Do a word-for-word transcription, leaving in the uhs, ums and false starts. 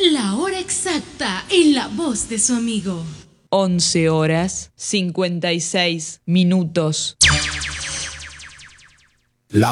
La hora exacta en la voz de su amigo. once horas cincuenta y seis minutos.